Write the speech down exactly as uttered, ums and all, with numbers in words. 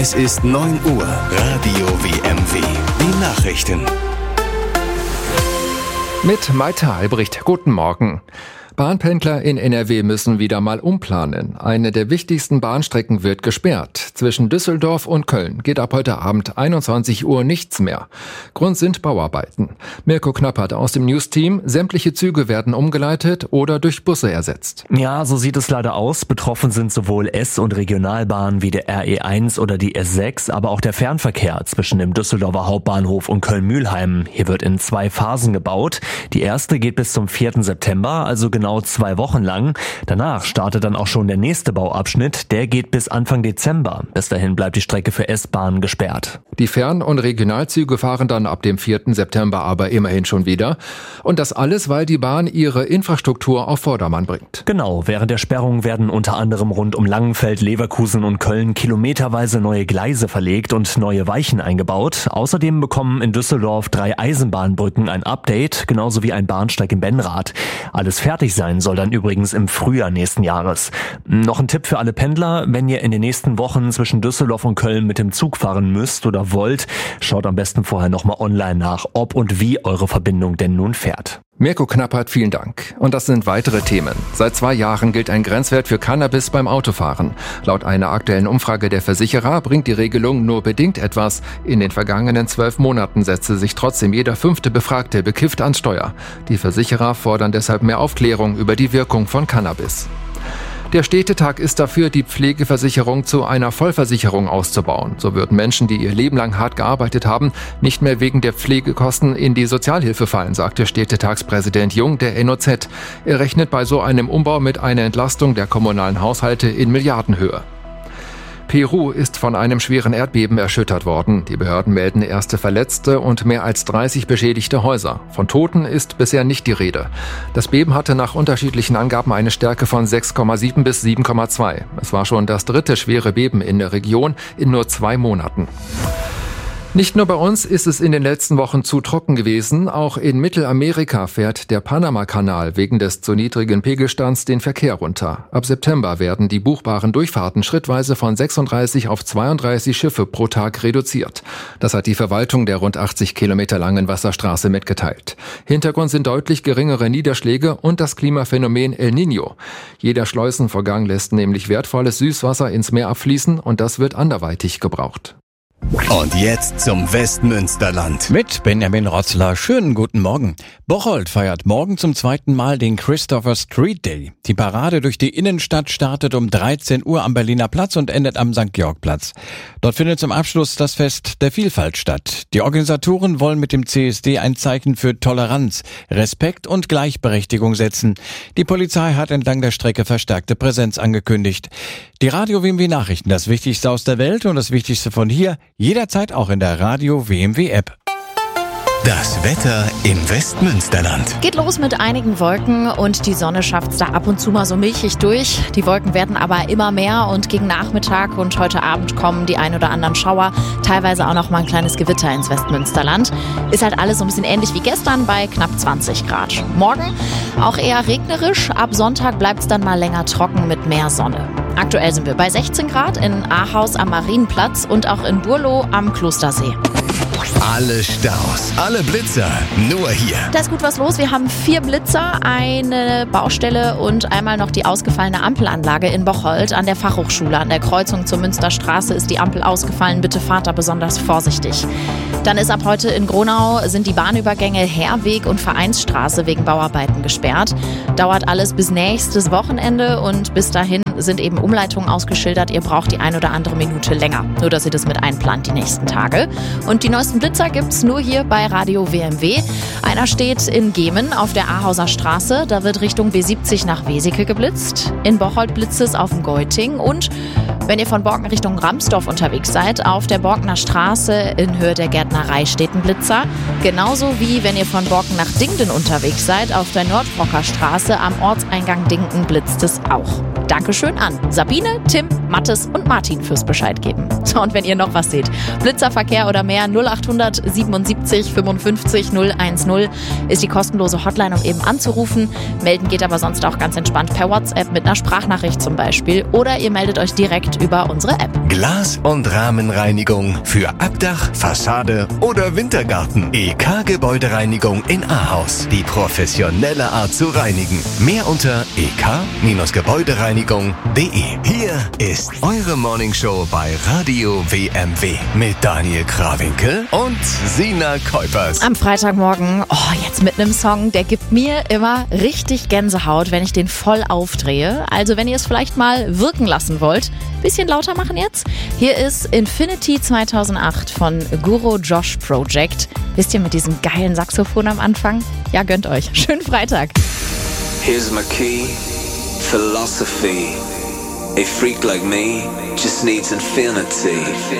Es ist neun Uhr. Radio W M W. Die Nachrichten. Mit Maita Albrecht. Guten Morgen. Bahnpendler in N R W müssen wieder mal umplanen. Eine der wichtigsten Bahnstrecken wird gesperrt. Zwischen Düsseldorf und Köln geht ab heute Abend einundzwanzig Uhr nichts mehr. Grund sind Bauarbeiten. Mirko Knappert aus dem News-Team. Sämtliche Züge werden umgeleitet oder durch Busse ersetzt. Ja, so sieht es leider aus. Betroffen sind sowohl S- und Regionalbahnen wie der R E eins oder die S sechs, aber auch der Fernverkehr zwischen dem Düsseldorfer Hauptbahnhof und Köln-Mühlheim. Hier wird in zwei Phasen gebaut. Die erste geht bis zum vierten September, also genau zwei Wochen lang. Danach startet dann auch schon der nächste Bauabschnitt. Der geht bis Anfang Dezember. Bis dahin bleibt die Strecke für S-Bahnen gesperrt. Die Fern- und Regionalzüge fahren dann ab dem vierten September aber immerhin schon wieder. Und das alles, weil die Bahn ihre Infrastruktur auf Vordermann bringt. Genau, während der Sperrung werden unter anderem rund um Langenfeld, Leverkusen und Köln kilometerweise neue Gleise verlegt und neue Weichen eingebaut. Außerdem bekommen in Düsseldorf drei Eisenbahnbrücken ein Update, genauso wie ein Bahnsteig in Benrath. Alles fertig sein soll dann übrigens im Frühjahr nächsten Jahres. Noch ein Tipp für alle Pendler: Wenn ihr in den nächsten Wochen zwischen Düsseldorf und Köln mit dem Zug fahren müsst oder wollt, schaut am besten vorher nochmal online nach, ob und wie eure Verbindung denn nun fährt. Mirko Knappert, vielen Dank. Und das sind weitere Themen. Seit zwei Jahren gilt ein Grenzwert für Cannabis beim Autofahren. Laut einer aktuellen Umfrage der Versicherer bringt die Regelung nur bedingt etwas. In den vergangenen zwölf Monaten setzte sich trotzdem jeder fünfte Befragte bekifft ans Steuer. Die Versicherer fordern deshalb mehr Aufklärung über die Wirkung von Cannabis. Der Städtetag ist dafür, die Pflegeversicherung zu einer Vollversicherung auszubauen. So würden Menschen, die ihr Leben lang hart gearbeitet haben, nicht mehr wegen der Pflegekosten in die Sozialhilfe fallen, sagte Städtetagspräsident Jung der N O Z. Er rechnet bei so einem Umbau mit einer Entlastung der kommunalen Haushalte in Milliardenhöhe. Peru ist von einem schweren Erdbeben erschüttert worden. Die Behörden melden erste Verletzte und mehr als dreißig beschädigte Häuser. Von Toten ist bisher nicht die Rede. Das Beben hatte nach unterschiedlichen Angaben eine Stärke von sechs Komma sieben bis sieben Komma zwei. Es war schon das dritte schwere Beben in der Region in nur zwei Monaten. Nicht nur bei uns ist es in den letzten Wochen zu trocken gewesen, auch in Mittelamerika fährt der Panama-Kanal wegen des zu niedrigen Pegelstands den Verkehr runter. Ab September werden die buchbaren Durchfahrten schrittweise von sechsunddreißig auf zweiunddreißig Schiffe pro Tag reduziert. Das hat die Verwaltung der rund achtzig Kilometer langen Wasserstraße mitgeteilt. Hintergrund sind deutlich geringere Niederschläge und das Klimaphänomen El Niño. Jeder Schleusenvorgang lässt nämlich wertvolles Süßwasser ins Meer abfließen und das wird anderweitig gebraucht. Und jetzt zum Westmünsterland. Mit Benjamin Rotzler. Schönen guten Morgen. Bocholt feiert morgen zum zweiten Mal den Christopher Street Day. Die Parade durch die Innenstadt startet um dreizehn Uhr am Berliner Platz und endet am Sankt Georg Platz. Dort findet zum Abschluss das Fest der Vielfalt statt. Die Organisatoren wollen mit dem C S D ein Zeichen für Toleranz, Respekt und Gleichberechtigung setzen. Die Polizei hat entlang der Strecke verstärkte Präsenz angekündigt. Die Radio W M W Nachrichten, das Wichtigste aus der Welt und das Wichtigste von hier, jederzeit auch in der Radio W M W App. Das Wetter im Westmünsterland. Geht los mit einigen Wolken und die Sonne schafft es da ab und zu mal so milchig durch. Die Wolken werden aber immer mehr und gegen Nachmittag und heute Abend kommen die ein oder anderen Schauer, teilweise auch noch mal ein kleines Gewitter ins Westmünsterland. Ist halt alles so ein bisschen ähnlich wie gestern bei knapp zwanzig Grad. Morgen auch eher regnerisch, ab Sonntag bleibt es dann mal länger trocken mit mehr Sonne. Aktuell sind wir bei sechzehn Grad in Ahaus am Marienplatz und auch in Burlo am Klostersee. Alle Staus, alle Blitzer, nur hier. Da ist gut was los. Wir haben vier Blitzer, eine Baustelle und einmal noch die ausgefallene Ampelanlage in Bocholt an der Fachhochschule. An der Kreuzung zur Münsterstraße ist die Ampel ausgefallen. Bitte fahrt da besonders vorsichtig. Dann ist ab heute in Gronau sind die Bahnübergänge Herweg und Vereinsstraße wegen Bauarbeiten gesperrt. Dauert alles bis nächstes Wochenende und bis dahin sind eben Umleitungen ausgeschildert. Ihr braucht die ein oder andere Minute länger. Nur, dass ihr das mit einplant die nächsten Tage. Und die neuesten Blitzer gibt's nur hier bei Radio W M W. Einer steht in Gemen auf der Ahauser Straße. Da wird Richtung B siebzig nach Weseke geblitzt. In Bocholt blitzt es auf dem Geuting. Und wenn ihr von Borken Richtung Ramsdorf unterwegs seid, auf der Borkener Straße in Höhe der Gärtnerei steht ein Blitzer. Genauso wie wenn ihr von Borken nach Dingden unterwegs seid, auf der Nordbrocker Straße am Ortseingang Dingden blitzt es auch. Dankeschön an Sabine, Tim, Mathis und Martin fürs Bescheid geben. So, und wenn ihr noch was seht, Blitzerverkehr oder mehr, null achthundert siebenundsiebzig fünfundfünfzig null eins null ist die kostenlose Hotline, um eben anzurufen. Melden geht aber sonst auch ganz entspannt per WhatsApp mit einer Sprachnachricht zum Beispiel. Oder ihr meldet euch direkt über unsere App. Glas- und Rahmenreinigung für Abdach, Fassade oder Wintergarten. E K Gebäudereinigung in Ahaus. Die professionelle Art zu reinigen. Mehr unter e k Gebäudereinigung punkt de. Hier ist eure Morningshow bei Radio W M W mit Daniel Krawinkel und Sina Kuipers. Am Freitagmorgen, oh, jetzt mit einem Song, der gibt mir immer richtig Gänsehaut, wenn ich den voll aufdrehe. Also wenn ihr es vielleicht mal wirken lassen wollt, bisschen lauter machen jetzt. Hier ist Infinity zweitausendacht von Guru Josh Project. Wisst ihr, mit diesem geilen Saxophon am Anfang? Ja, gönnt euch. Schönen Freitag. Here's my key, philosophy. A freak like me just needs infinity.